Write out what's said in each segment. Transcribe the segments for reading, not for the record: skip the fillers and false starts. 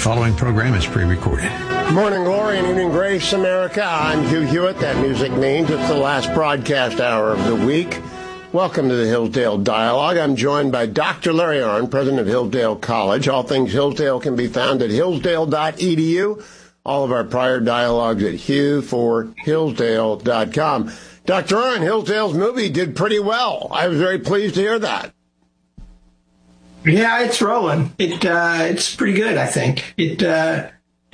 following program is pre-recorded. Morning glory and evening grace, America. I'm Hugh Hewitt. That music means it's the last broadcast hour of the week. Welcome to the Hillsdale Dialogue. I'm joined by Dr. Larry Arnn, president of Hillsdale College. All things Hillsdale can be found at hillsdale.edu. All of our prior dialogues at hughforhillsdale.com. Dr. Arnn, Hillsdale's movie did pretty well. I was very pleased to hear that. Yeah, it's rolling. It's pretty good, I think. I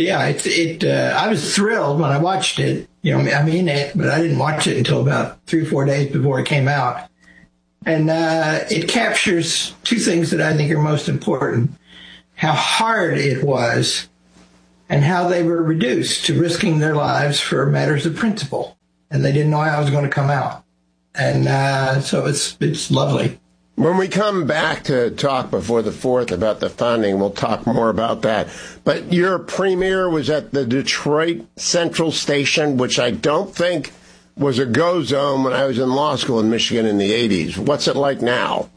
was thrilled when I watched it. You know, I'm in it, but I didn't watch it until about 3 or 4 days before it came out. And it captures two things that I think are most important: how hard it was and how they were reduced to risking their lives for matters of principle. And they didn't know how it was going to come out. And so it's lovely. When we come back to talk before the 4th about the founding, we'll talk more about that. But your premiere was at the Detroit Central Station, which I don't think was a go zone when I was in law school in Michigan in the 80s. What's it like now?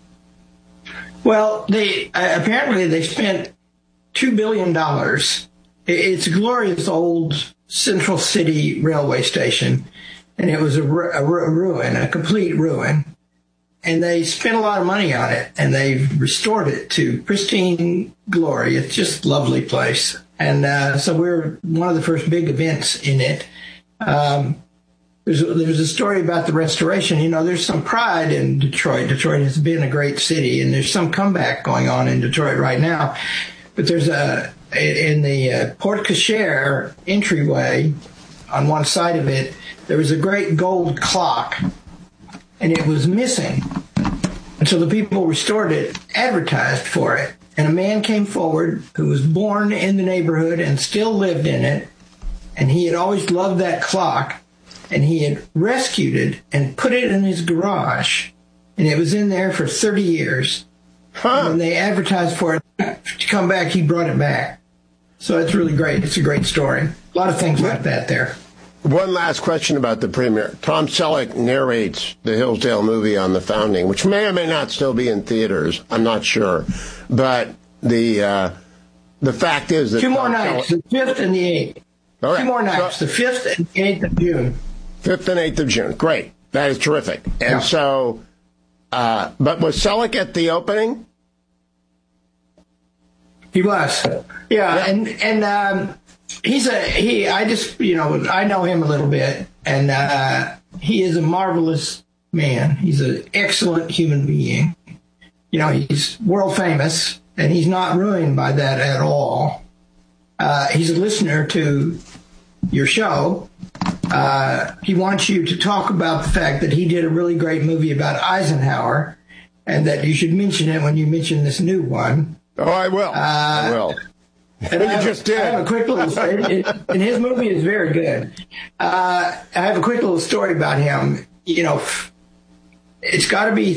Well, apparently they spent $2 billion. It's a glorious old Central City railway station, and it was a ruin, a complete ruin. And they spent a lot of money on it, and they've restored it to pristine glory. It's just a lovely place. And so we're one of the first big events in it. There's a story about the restoration. You know, there's some pride in Detroit. Detroit has been a great city, and there's some comeback going on in Detroit right now. But there's in the Port Cochere entryway, on one side of it, there was a great gold clock, and it was missing. And so the people restored it, advertised for it. And a man came forward who was born in the neighborhood and still lived in it. And he had always loved that clock. And he had rescued it and put it in his garage. And it was in there for 30 years. And when they advertised for it to come back, he brought it back. So it's really great. It's a great story. A lot of things like that there. One last question about the premiere. Tom Selleck narrates the Hillsdale movie on the founding, which may or may not still be in theaters. I'm not sure. But the fact is that... Two more nights, the 5th and the 8th. Right. 2 more nights, the 5th and 8th of June. 5th and 8th of June. Great. That is terrific. And so... but was Selleck at the opening? He was. Yeah. And I know him a little bit, and he is a marvelous man. He's an excellent human being. You know, he's world famous, and he's not ruined by that at all. He's a listener to your show. He wants you to talk about the fact that he did a really great movie about Eisenhower, and that you should mention it when you mention this new one. Oh, I will. I will. And I have a quick little story, and his movie is very good. I have a quick little story about him. You know, it's got to be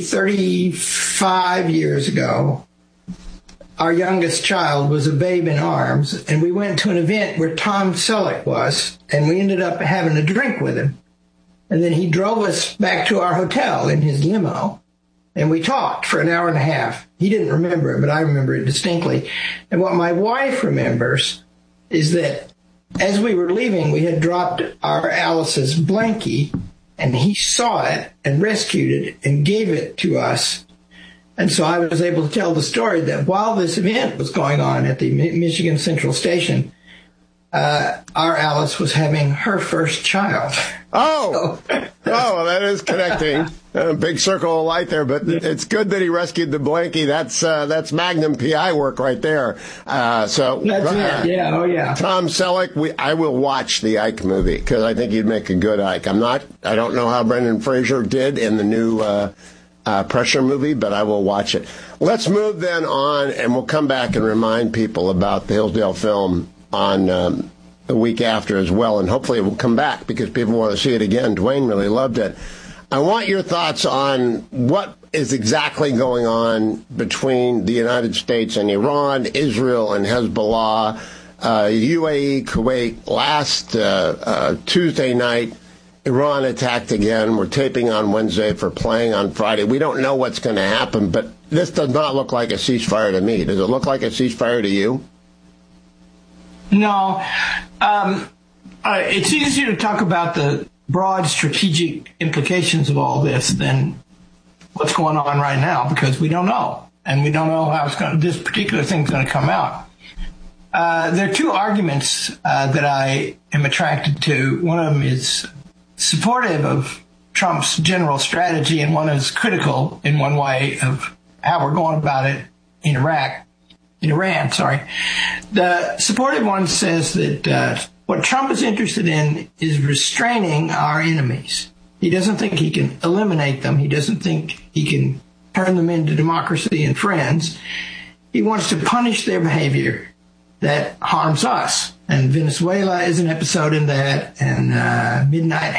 35 years ago. Our youngest child was a babe in arms, and we went to an event where Tom Selleck was, and we ended up having a drink with him. And then he drove us back to our hotel in his limo. And we talked for an hour and a half. He didn't remember it, but I remember it distinctly. And what my wife remembers is that as we were leaving, we had dropped our Alice's blankie, and he saw it and rescued it and gave it to us. And so I was able to tell the story that while this event was going on at the Michigan Central Station, our Alice was having her first child. Oh, well, that is connecting. A big circle of light there, but it's good that he rescued the blankie. That's Magnum PI work right there. That's it. Yeah. Oh, yeah. Tom Selleck, I will watch the Ike movie because I think he'd make a good Ike. I don't know how Brendan Fraser did in the new Pressure movie, but I will watch it. Let's move then on, and we'll come back and remind people about the Hillsdale film on the week after as well, and hopefully it will come back because people want to see it again. Dwayne really loved it. I want your thoughts on what is exactly going on between the United States and Iran, Israel and Hezbollah, UAE, Kuwait. Last Tuesday night, Iran attacked again. We're taping on Wednesday for playing on Friday. We don't know what's going to happen, but this does not look like a ceasefire to me. Does it look like a ceasefire to you? No. It's easier to talk about the broad strategic implications of all this than what's going on right now, because we don't know. And we don't know how this particular thing's going to come out. There are two arguments that I am attracted to. One of them is supportive of Trump's general strategy, and one is critical in one way of how we're going about it in Iran. The supportive one says that what Trump is interested in is restraining our enemies. He doesn't think he can eliminate them. He doesn't think he can turn them into democracy and friends. He wants to punish their behavior that harms us. And Venezuela is an episode in that, and Midnight